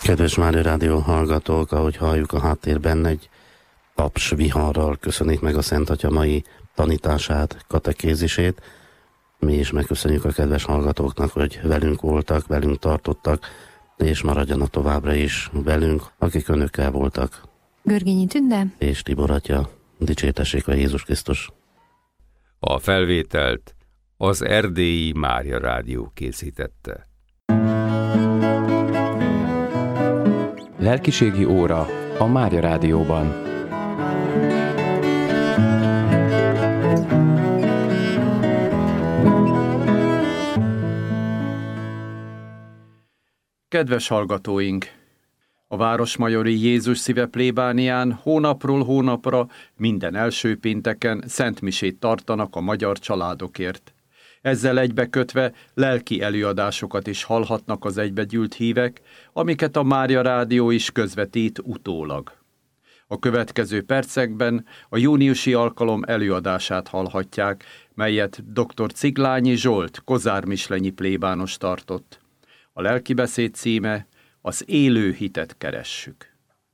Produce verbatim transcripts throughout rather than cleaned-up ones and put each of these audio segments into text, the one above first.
Kedves Mária Rádió hallgatók, ahogy halljuk a háttérben, egy paps viharral köszönik meg a Szent Atya mai tanítását, katekézisét. Mi is megköszönjük a kedves hallgatóknak, hogy velünk voltak, velünk tartottak, és maradjanak továbbra is velünk, akik önökkel voltak. Görgényi Tünde és Tibor Atya. Dicsértessék a Jézus Krisztus. A felvételt az Erdélyi Mária Rádió készítette. Lelkiségi óra a Mária Rádióban. Kedves hallgatóink! A Városmajori Jézus Szíve plébánián hónapról hónapra minden első pénteken szentmisét tartanak a magyar családokért. Ezzel egybekötve lelki előadásokat is hallhatnak az egybegyűlt hívek, amiket a Mária Rádió is közvetít utólag. A következő percekben a júniusi alkalom előadását hallhatják, melyet dr. Ciglányi Zsolt kozármislenyi plébános tartott. A lelkibeszéd címe: Az élő hitet keressük.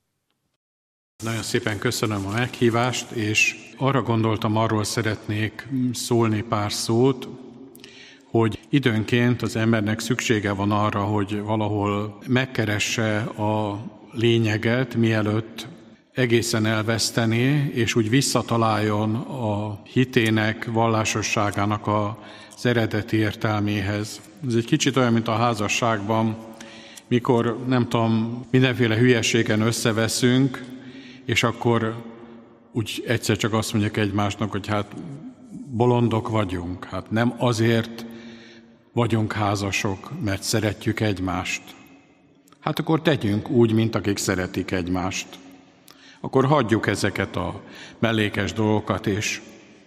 Nagyon szépen köszönöm a meghívást, és arra gondoltam, arról szeretnék szólni pár szót, hogy időnként az embernek szüksége van arra, hogy valahol megkeresse a lényeget, mielőtt egészen elvesztené, és úgy visszataláljon a hitének, vallásosságának az eredeti értelméhez. Ez egy kicsit olyan, mint a házasságban, mikor, nem tudom, mindenféle hülyeségen összeveszünk, és akkor úgy egyszer csak azt mondjuk egymásnak, hogy hát bolondok vagyunk. Hát nem azért vagyunk házasok, mert szeretjük egymást. Hát akkor tegyünk úgy, mint akik szeretik egymást. Akkor hagyjuk ezeket a mellékes dolgokat, és,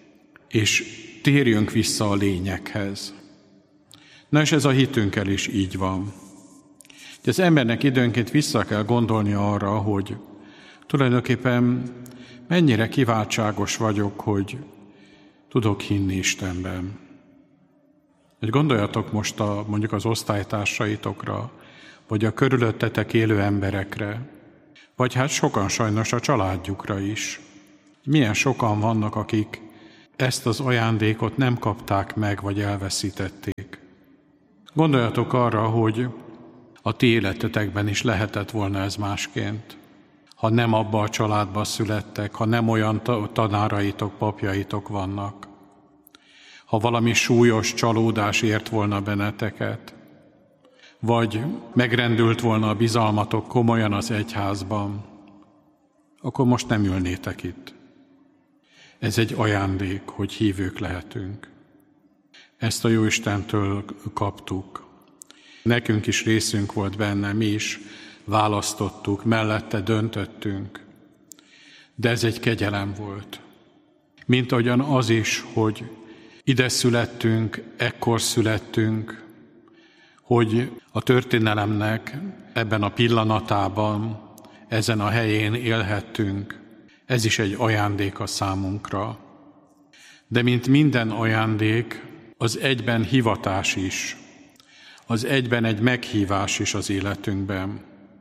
és térjünk vissza a lényeghez. Na és ez a hitünkkel is így van. Az embernek időnként vissza kell gondolni arra, hogy tulajdonképpen mennyire kiváltságos vagyok, hogy tudok hinni Istenben. Hogy gondoljatok most a, mondjuk az osztálytársaitokra, vagy a körülöttetek élő emberekre, vagy hát sokan sajnos a családjukra is. Milyen sokan vannak, akik ezt az ajándékot nem kapták meg, vagy elveszítették. Gondoljatok arra, hogy a ti életetekben is lehetett volna ez másként. Ha nem abba a családba születtek, ha nem olyan tanáraitok, papjaitok vannak. Ha valami súlyos csalódás ért volna benneteket, vagy megrendült volna a bizalmatok komolyan az egyházban, akkor most nem ülnétek itt. Ez egy ajándék, hogy hívők lehetünk. Ezt a Jóistentől kaptuk. Nekünk is részünk volt benne, mi is választottuk, mellette döntöttünk. De ez egy kegyelem volt. Mint ahogyan az is, hogy ide születtünk, ekkor születtünk, hogy a történelemnek ebben a pillanatában, ezen a helyén élhettünk. Ez is egy ajándék a számunkra. De mint minden ajándék, az egyben hivatás is, az egyben egy meghívás is az életünkben.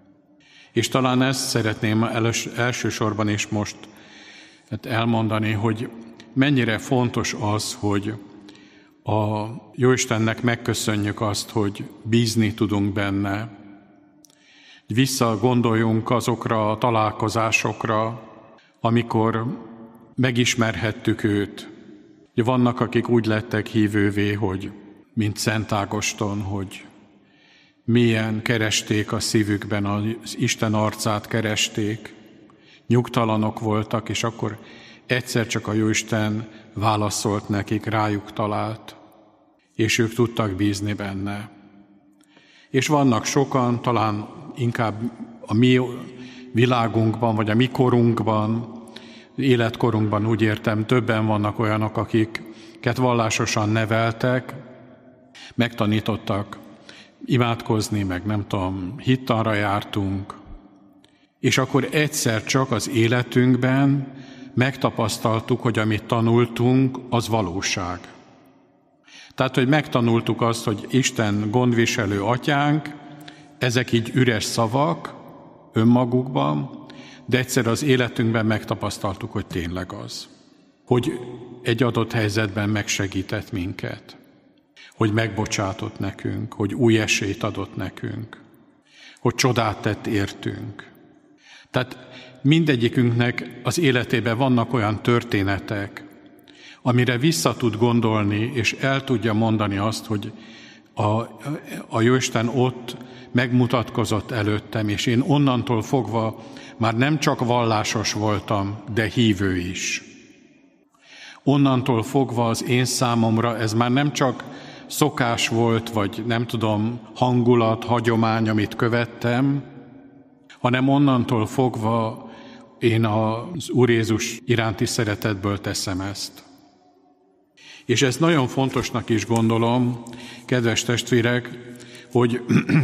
És talán ezt szeretném els, elsősorban is most elmondani, hogy mennyire fontos az, hogy a Jóistennek megköszönjük azt, hogy bízni tudunk benne. Visszagondoljunk azokra a találkozásokra, amikor megismerhettük őt. Vannak, akik úgy lettek hívővé, hogy mint Szent Ágoston, hogy mélyen keresték a szívükben, az Isten arcát keresték, nyugtalanok voltak, és akkor egyszer csak a Jóisten válaszolt nekik, rájuk talált, és ők tudtak bízni benne. És vannak sokan, talán inkább a mi világunkban, vagy a mi korunkban, életkorunkban úgy értem, többen vannak olyanok, akiket vallásosan neveltek, megtanítottak imádkozni, meg nem tudom, hittanra jártunk, és akkor egyszer csak az életünkben megtapasztaltuk, hogy amit tanultunk, az valóság. Tehát, hogy megtanultuk azt, hogy Isten gondviselő atyánk, ezek így üres szavak önmagukban, de egyszer az életünkben megtapasztaltuk, hogy tényleg az. Hogy egy adott helyzetben megsegített minket, hogy megbocsátott nekünk, hogy új esélyt adott nekünk, hogy csodát tett értünk. Tehát mindegyikünknek az életében vannak olyan történetek, amire vissza tud gondolni, és el tudja mondani azt, hogy a, a Jóisten ott megmutatkozott előttem, és én onnantól fogva már nem csak vallásos voltam, de hívő is. Onnantól fogva az én számomra ez már nem csak szokás volt, vagy nem tudom, hangulat, hagyomány, amit követtem, hanem onnantól fogva én az Úr Jézus iránti szeretetből teszem ezt. És ezt nagyon fontosnak is gondolom, kedves testvérek, hogy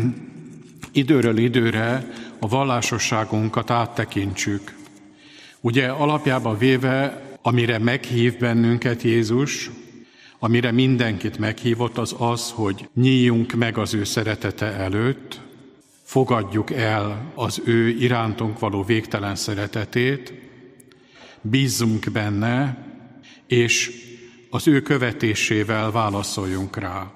időről időre a vallásosságunkat áttekintsük. Ugye alapjában véve, amire meghív bennünket Jézus, amire mindenkit meghívott, az az, hogy nyíljunk meg az ő szeretete előtt, fogadjuk el az ő irántunk való végtelen szeretetét, bízzunk benne, és az ő követésével válaszoljunk rá.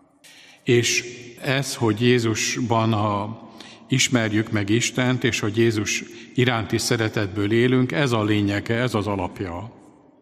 És ez, hogy Jézusban a, ismerjük meg Istent, és hogy Jézus iránti szeretetből élünk, ez a lényege, ez az alapja.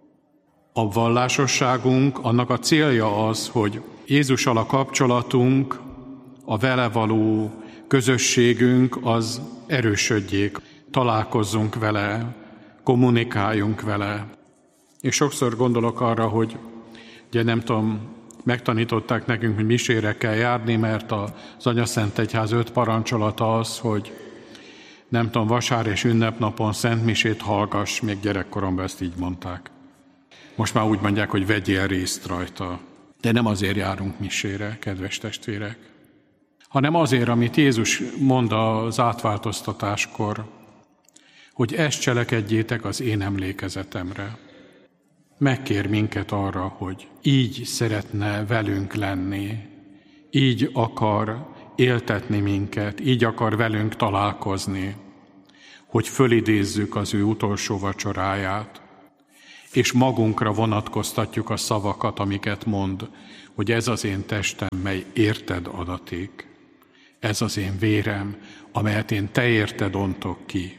A vallásosságunk, annak a célja az, hogy Jézussal a kapcsolatunk, a vele való közösségünk az erősödjék, találkozzunk vele, kommunikáljunk vele. És sokszor gondolok arra, hogy ugye nem tudom, megtanították nekünk, hogy misére kell járni, mert az Anyaszentegyház öt parancsolata az, hogy nem tudom, vasár és ünnepnapon szentmisét hallgass, még gyerekkoromban ezt így mondták. Most már úgy mondják, hogy vegyél részt rajta. De nem azért járunk misére, kedves testvérek, hanem azért, amit Jézus mond az átváltoztatáskor, hogy ezt cselekedjétek az én emlékezetemre. Megkér minket arra, hogy így szeretne velünk lenni, így akar éltetni minket, így akar velünk találkozni, hogy fölidézzük az ő utolsó vacsoráját, és magunkra vonatkoztatjuk a szavakat, amiket mond, hogy ez az én testem, mely érted adaték. Ez az én vérem, amelyet én te érted ontok ki.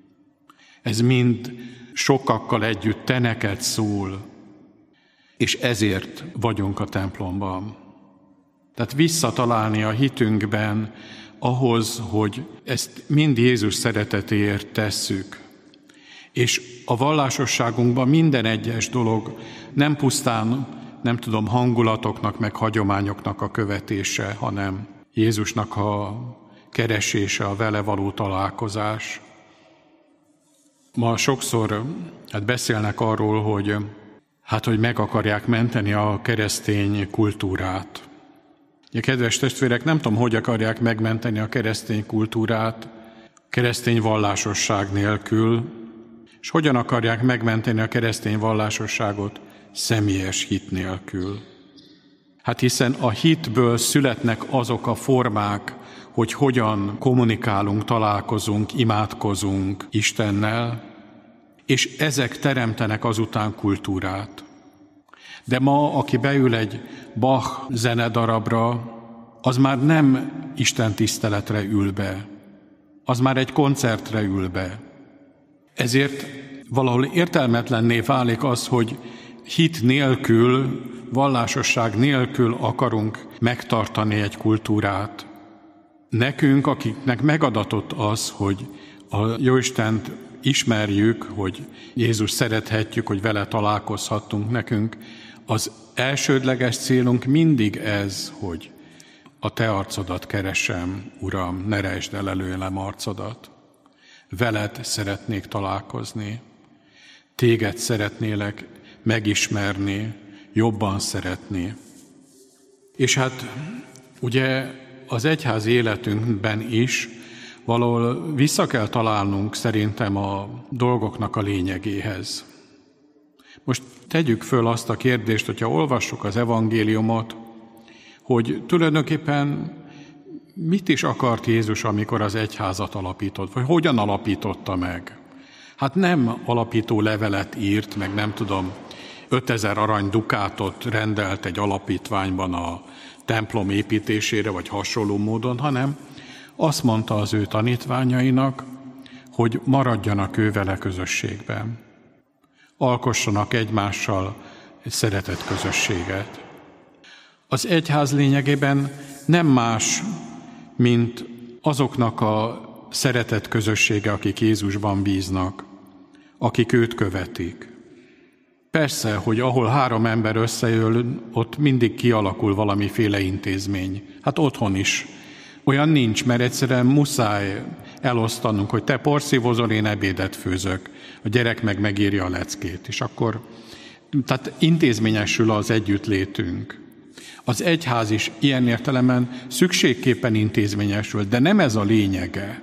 Ez mind sokakkal együtt te neked szól, és ezért vagyunk a templomban. Tehát visszatalálni a hitünkben ahhoz, hogy ezt mind Jézus szeretetéért tesszük. És a vallásosságunkban minden egyes dolog nem pusztán, nem tudom, hangulatoknak, meg hagyományoknak a követése, hanem Jézusnak a keresése, a vele való találkozás. Ma sokszor hát beszélnek arról, hogy, hát, hogy meg akarják menteni a keresztény kultúrát. Ja, kedves testvérek, nem tudom, hogy akarják megmenteni a keresztény kultúrát keresztény vallásosság nélkül, és hogyan akarják megmenteni a keresztény vallásosságot személyes hit nélkül. Hát hiszen a hitből születnek azok a formák, hogy hogyan kommunikálunk, találkozunk, imádkozunk Istennel, és ezek teremtenek azután kultúrát. De ma, aki beül egy Bach zenedarabra, az már nem Isten tiszteletre ül be, az már egy koncertre ül be. Ezért valahol értelmetlenné válik az, hogy hit nélkül, vallásosság nélkül akarunk megtartani egy kultúrát. Nekünk, akiknek megadatott az, hogy a Jóistent ismerjük, hogy Jézus szerethetjük, hogy vele találkozhattunk nekünk, az elsődleges célunk mindig ez, hogy a te arcodat keresem, Uram, ne rejtsd el előlem arcodat. Veled szeretnék találkozni, téged szeretnélek megismerni, jobban szeretni. És hát ugye az egyházi életünkben is valahol vissza kell találnunk szerintem a dolgoknak a lényegéhez. Most tegyük föl azt a kérdést, hogyha olvassuk az evangéliumot, hogy tulajdonképpen mit is akart Jézus, amikor az egyházat alapított, vagy hogyan alapította meg? Hát nem alapító levelet írt, meg nem tudom, ötezer arany dukátot rendelt egy alapítványban a templom építésére, vagy hasonló módon, hanem azt mondta az ő tanítványainak, hogy maradjanak ő vele közösségben. Alkossanak egymással egy szeretett közösséget. Az egyház lényegében nem más, mint azoknak a szeretett közössége, akik Jézusban bíznak, akik őt követik. Persze, hogy ahol három ember összejön, ott mindig kialakul valamiféle intézmény. Hát otthon is. Olyan nincs, mert egyszerűen muszáj elosztanunk, hogy te porszívozol, én ebédet főzök, a gyerek meg megírja a leckét, és akkor, tehát intézményesül az együttlétünk. Az egyház is ilyen értelemben szükségképpen intézményesül, de nem ez a lényege.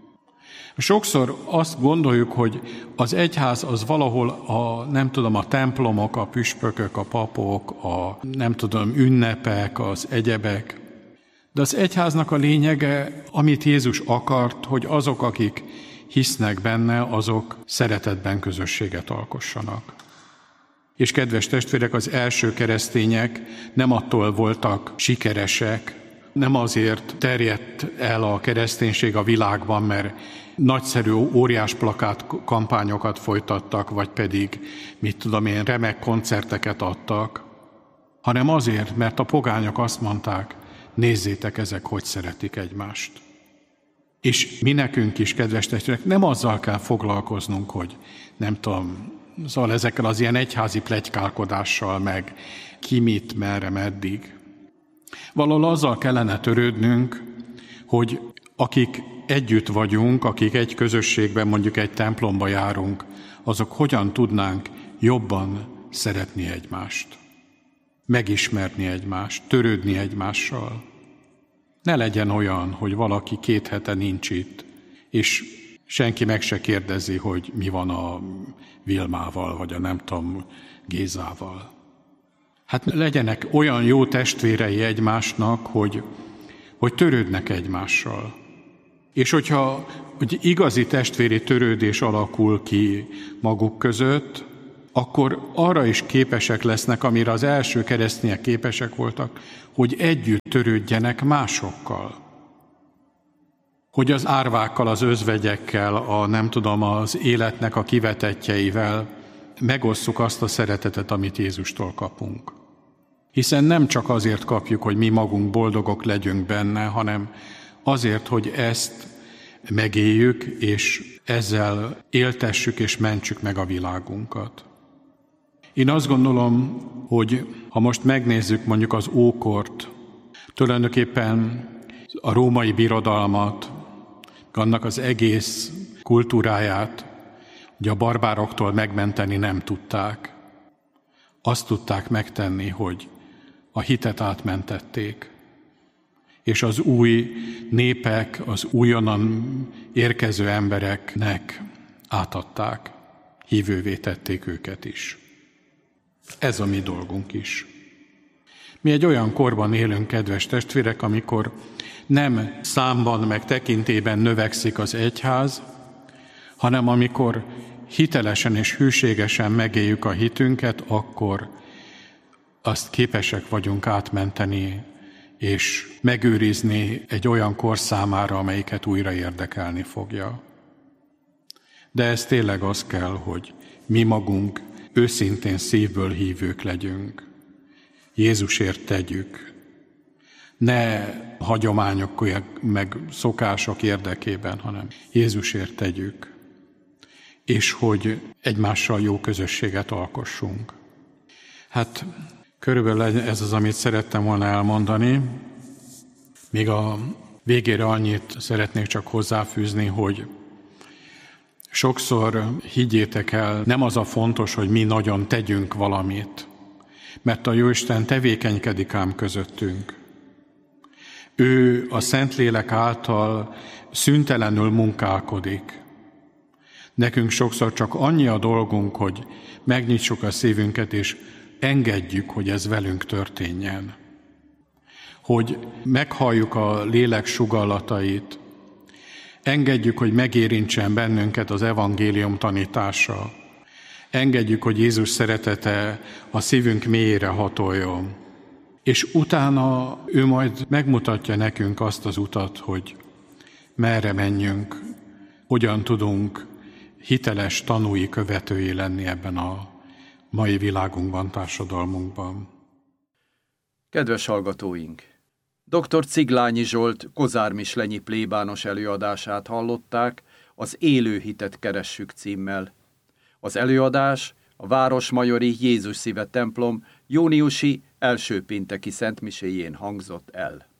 Sokszor azt gondoljuk, hogy az egyház az valahol a, nem tudom, a templomok, a püspökök, a papok, a nem tudom, ünnepek, az egyebek. De az egyháznak a lényege, amit Jézus akart, hogy azok, akik hisznek benne, azok szeretetben közösséget alkossanak. És kedves testvérek, az első keresztények nem attól voltak sikeresek, nem azért terjedt el a kereszténység a világban, mert nagyszerű óriás plakát kampányokat folytattak, vagy pedig, mit tudom én, remek koncerteket adtak, hanem azért, mert a pogányok azt mondták, nézzétek, ezek hogy szeretik egymást. És mi nekünk is, kedves testvérek, nem azzal kell foglalkoznunk, hogy nem tudom, szóval ezekkel az ilyen egyházi pletykálkodással, meg ki mit, merre, meddig. Valahol azzal kellene törődnünk, hogy akik együtt vagyunk, akik egy közösségben, mondjuk egy templomba járunk, azok hogyan tudnánk jobban szeretni egymást, megismerni egymást, törődni egymással. Ne legyen olyan, hogy valaki két hete nincs itt, és senki meg se kérdezi, hogy mi van a Vilmával, vagy a nem tudom, Gézával. Hát legyenek olyan jó testvérei egymásnak, hogy, hogy törődnek egymással. És hogyha hogy igazi testvéri törődés alakul ki maguk között, akkor arra is képesek lesznek, amire az első keresztények képesek voltak, hogy együtt törődjenek másokkal. Hogy az árvákkal, az özvegyekkel, a nem tudom, az életnek a kivetettjeivel megosszuk azt a szeretetet, amit Jézustól kapunk. Hiszen nem csak azért kapjuk, hogy mi magunk boldogok legyünk benne, hanem azért, hogy ezt megéljük, és ezzel éltessük és mentsük meg a világunkat. Én azt gondolom, hogy ha most megnézzük mondjuk az ókort, tulajdonképpen a római birodalmat, annak az egész kultúráját, hogy a barbároktól megmenteni nem tudták. Azt tudták megtenni, hogy a hitet átmentették, és az új népek, az újonnan érkező embereknek átadták, hívővé tették őket is. Ez a mi dolgunk is. Mi egy olyan korban élünk, kedves testvérek, amikor nem számban meg tekintében növekszik az egyház, hanem amikor hitelesen és hűségesen megéljük a hitünket, akkor azt képesek vagyunk átmenteni és megőrizni egy olyan kor számára, amelyiket újra érdekelni fogja. De ez tényleg az kell, hogy mi magunk őszintén szívből hívők legyünk. Jézusért tegyük. Ne hagyományok meg szokások érdekében, hanem Jézusért tegyük. És hogy egymással jó közösséget alkossunk. Hát körülbelül ez az, amit szerettem volna elmondani. Még a végére annyit szeretnék csak hozzáfűzni, hogy sokszor higgyétek el, nem az a fontos, hogy mi nagyon tegyünk valamit, mert a Jóisten tevékenykedik ám közöttünk. Ő a Szentlélek által szüntelenül munkálkodik. Nekünk sokszor csak annyi a dolgunk, hogy megnyitsuk a szívünket, és engedjük, hogy ez velünk történjen. hogy meghalljuk a lélek sugallatait, engedjük, hogy megérintsen bennünket az evangélium tanítása, engedjük, hogy Jézus szeretete a szívünk mélyére hatoljon, és utána ő majd megmutatja nekünk azt az utat, hogy merre menjünk, hogyan tudunk hiteles tanúi, követői lenni ebben a mai világunkban, társadalmunkban. Kedves hallgatóink! doktor Ciglányi Zsolt kozármislenyi plébános előadását hallották az Élő hitet keressük címmel. Az előadás a Városmajori Jézus Szíve templom júniusi első pénteki szentmiséjén hangzott el.